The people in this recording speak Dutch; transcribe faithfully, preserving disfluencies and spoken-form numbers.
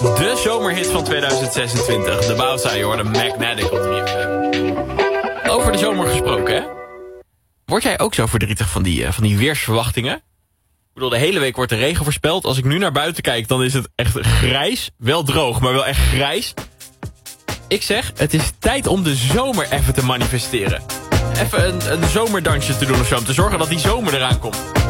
De zomerhit van tweeduizend zesentwintig. De Bowser, je hoorde Magnetic op drie F M. Over de zomer gesproken, hè? Word jij ook zo verdrietig van die, uh, van die weersverwachtingen? Ik bedoel, de hele week wordt er regen voorspeld. Als ik nu naar buiten kijk, dan is het echt grijs. Wel droog, maar wel echt grijs. Ik zeg, het is tijd om de zomer even te manifesteren. Even een, een zomerdansje te doen of zo, om te zorgen dat die zomer eraan komt.